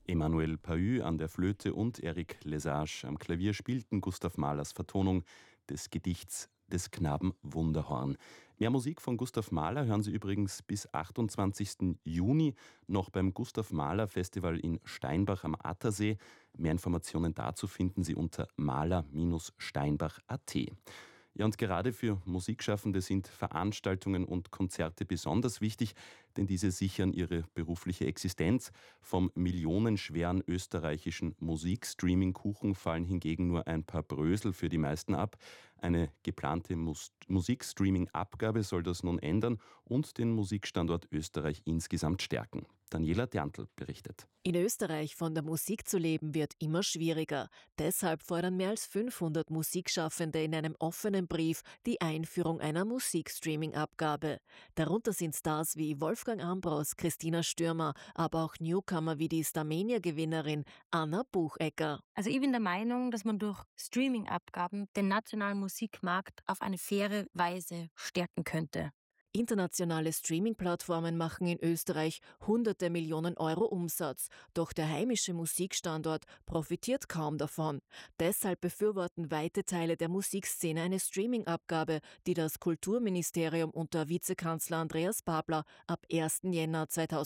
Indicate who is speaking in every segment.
Speaker 1: Emmanuel Pahü an der Flöte und Eric Lesage am Klavier spielten Gustav Mahlers Vertonung des Gedichts des Knaben Wunderhorn. Mehr Musik von Gustav Mahler hören Sie übrigens bis 28. Juni noch beim Gustav Mahler Festival in Steinbach am Attersee. Mehr Informationen dazu finden Sie unter mahler-steinbach.at. Ja, und gerade für Musikschaffende sind Veranstaltungen und Konzerte besonders wichtig, denn diese sichern ihre berufliche Existenz. Vom millionenschweren österreichischen Musikstreaming-Kuchen fallen hingegen nur ein paar Brösel für die meisten ab. Eine geplante Musikstreaming-Abgabe soll das nun ändern und den Musikstandort Österreich insgesamt stärken. Daniela Derntl berichtet.
Speaker 2: In Österreich von der Musik zu leben wird immer schwieriger. Deshalb fordern mehr als 500 Musikschaffende in einem offenen Brief die Einführung einer Musikstreaming-Abgabe. Darunter sind Stars wie Wolfgang Ambros, Christina Stürmer, aber auch Newcomer wie die Starmania-Gewinnerin Anna Buchecker.
Speaker 3: Also ich bin der Meinung, dass man durch Streaming-Abgaben den nationalen Musikmarkt auf eine faire Weise stärken könnte.
Speaker 2: Internationale Streaming-Plattformen machen in Österreich hunderte Millionen Euro Umsatz, doch der heimische Musikstandort profitiert kaum davon. Deshalb befürworten weite Teile der Musikszene eine Streaming-Abgabe, die das Kulturministerium unter Vizekanzler Andreas Babler ab 1. Jänner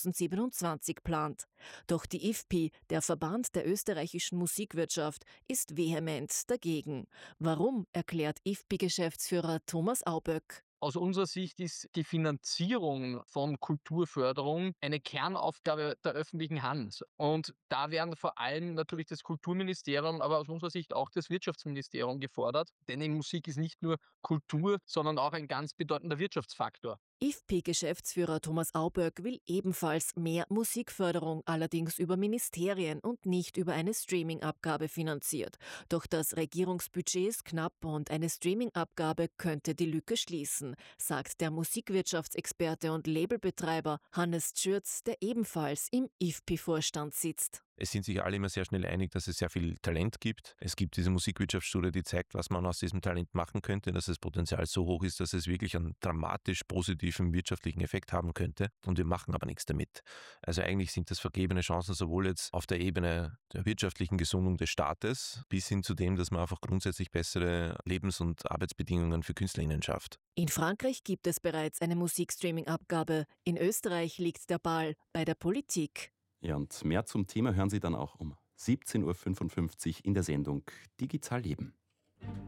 Speaker 2: 2027 plant. Doch die IFPI, der Verband der österreichischen Musikwirtschaft, ist vehement dagegen. Warum, erklärt IFPI-Geschäftsführer Thomas Auböck.
Speaker 4: Aus unserer Sicht ist die Finanzierung von Kulturförderung eine Kernaufgabe der öffentlichen Hand. Und da werden vor allem natürlich das Kulturministerium, aber aus unserer Sicht auch das Wirtschaftsministerium gefordert. Denn die Musik ist nicht nur Kultur, sondern auch ein ganz bedeutender Wirtschaftsfaktor.
Speaker 2: IFPI-Geschäftsführer Thomas Auböck will ebenfalls mehr Musikförderung, allerdings über Ministerien und nicht über eine Streaming-Abgabe finanziert. Doch das Regierungsbudget ist knapp und eine Streaming-Abgabe könnte die Lücke schließen, sagt der Musikwirtschaftsexperte und Labelbetreiber Hannes Tschürz, der ebenfalls im IFPI-Vorstand sitzt.
Speaker 5: Es sind sich alle immer sehr schnell einig, dass es sehr viel Talent gibt. Es gibt diese Musikwirtschaftsstudie, die zeigt, was man aus diesem Talent machen könnte, dass das Potenzial so hoch ist, dass es wirklich einen dramatisch positiven wirtschaftlichen Effekt haben könnte. Und wir machen aber nichts damit. Also eigentlich sind das vergebene Chancen sowohl jetzt auf der Ebene der wirtschaftlichen Gesundung des Staates bis hin zu dem, dass man einfach grundsätzlich bessere Lebens- und Arbeitsbedingungen für KünstlerInnen schafft.
Speaker 2: In Frankreich gibt es bereits eine Musikstreaming-Abgabe. In Österreich liegt der Ball bei der Politik.
Speaker 1: Ja, und mehr zum Thema hören Sie dann auch um 17.55 Uhr in der Sendung Digital Leben.